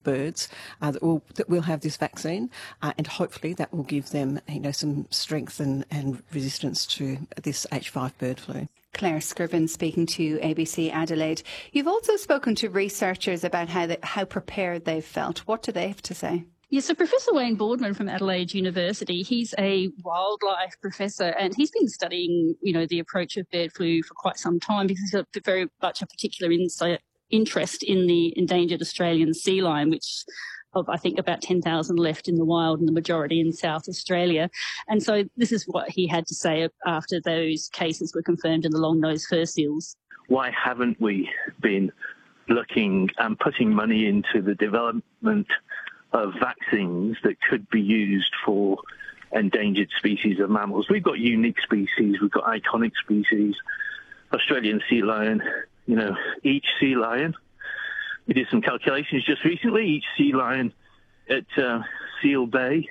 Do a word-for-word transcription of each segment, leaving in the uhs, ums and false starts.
birds uh, that will that will have this vaccine, uh, and hopefully that will give them, you know, some strength and, and resistance to this H five bird flu. Claire Scriven speaking to A B C Adelaide. You've also spoken to researchers about how they, how prepared they've felt. What do they have to say? Yeah, so Professor Wayne Boardman from Adelaide University, he's a wildlife professor and he's been studying, you know, the approach of bird flu for quite some time because he's got very much a particular insight, interest in the endangered Australian sea lion, which of, I think, about ten thousand left in the wild and the majority in South Australia. And so this is what he had to say after those cases were confirmed in the long-nosed fur seals. Why haven't we been looking and putting money into the development of vaccines that could be used for endangered species of mammals? We've got unique species, we've got iconic species, Australian sea lion, you know, each sea lion. We did some calculations just recently. Each sea lion at uh, Seal Bay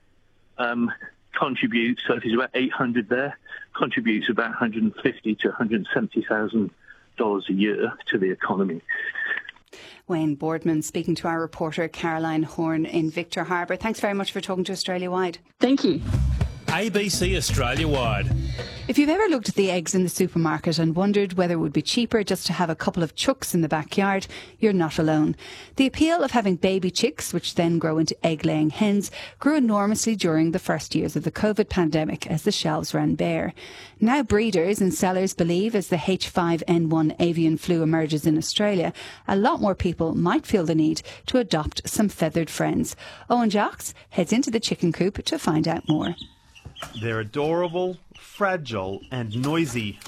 um, contributes, so if there's about eight hundred there, contributes about one hundred fifty to one hundred seventy thousand dollars a year to the economy. Wayne Boardman speaking to our reporter Caroline Horn in Victor Harbor. Thanks very much for talking to Australia Wide. Thank you. A B C Australia Wide. If you've ever looked at the eggs in the supermarket and wondered whether it would be cheaper just to have a couple of chooks in the backyard, you're not alone. The appeal of having baby chicks, which then grow into egg-laying hens, grew enormously during the first years of the COVID pandemic as the shelves ran bare. Now breeders and sellers believe as the H five N one avian flu emerges in Australia, a lot more people might feel the need to adopt some feathered friends. Owen Jacques heads into the chicken coop to find out more. They're adorable, fragile and noisy.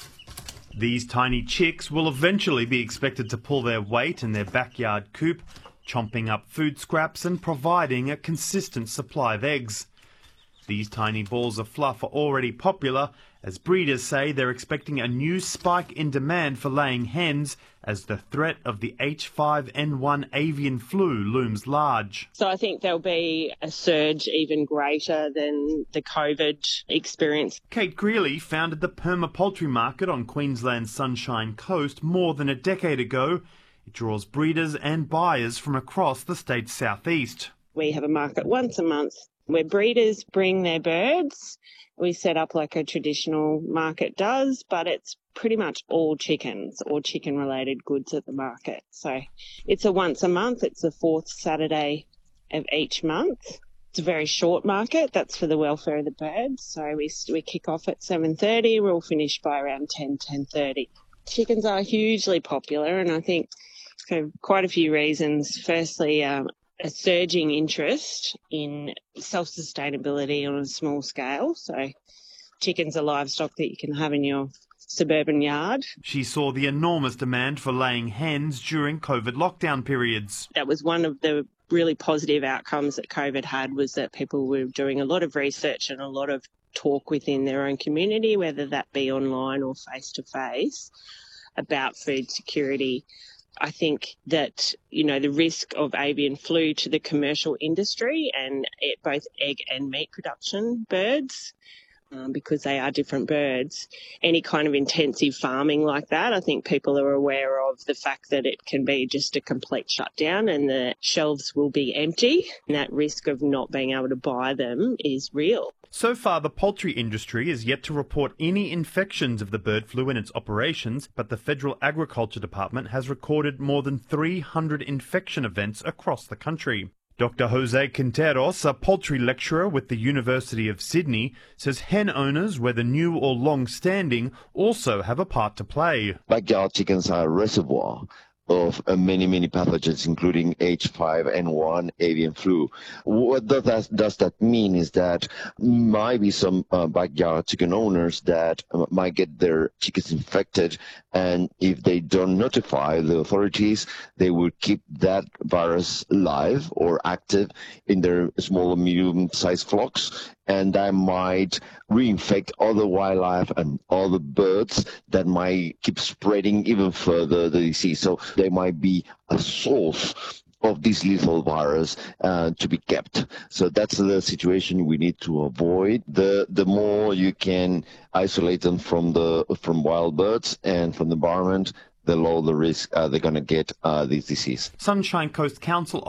These tiny chicks will eventually be expected to pull their weight in their backyard coop, chomping up food scraps and providing a consistent supply of eggs. These tiny balls of fluff are already popular, as breeders say they're expecting a new spike in demand for laying hens as the threat of the H five N one avian flu looms large. So I think there'll be a surge even greater than the COVID experience. Kate Greeley founded the Perma Poultry Market on Queensland's Sunshine Coast more than a decade ago. It draws breeders and buyers from across the state's southeast. We have a market once a month where breeders bring their birds. We set up like a traditional market does, but it's pretty much all chickens or chicken-related goods at the market. So it's a once a month. It's the fourth Saturday of each month. It's a very short market. That's for the welfare of the birds. So we we kick off at seven thirty. We'll finish by around ten, ten thirty. Chickens are hugely popular, and I think for quite a few reasons. Firstly, um, a surging interest in self-sustainability on a small scale. So chickens are livestock that you can have in your suburban yard. She saw the enormous demand for laying hens during COVID lockdown periods. That was one of the really positive outcomes that COVID had, was that people were doing a lot of research and a lot of talk within their own community, whether that be online or face-to-face, about food security. I think that, you know, the risk of avian flu to the commercial industry and it, both egg and meat production birds, um, because they are different birds, any kind of intensive farming like that, I think people are aware of the fact that it can be just a complete shutdown and the shelves will be empty. And that risk of not being able to buy them is real. So far, the poultry industry is yet to report any infections of the bird flu in its operations, but the Federal Agriculture Department has recorded more than three hundred infection events across the country. Doctor Jose Quinteros, a poultry lecturer with the University of Sydney, says hen owners, whether new or long-standing, also have a part to play. Backyard chickens are a reservoir of uh, many, many pathogens, including H five N one avian flu. What does that, does that mean is that might be some uh, backyard chicken owners that uh, might get their chickens infected, and if they don't notify the authorities, they will keep that virus live or active in their small or medium-sized flocks, and that might reinfect other wildlife and other birds that might keep spreading even further the disease. So they might be a source of this lethal virus uh, to be kept. So that's the situation we need to avoid. The the more you can isolate them from the from wild birds and from the environment, the lower the risk uh, they're going to get uh, this disease. Sunshine Coast Council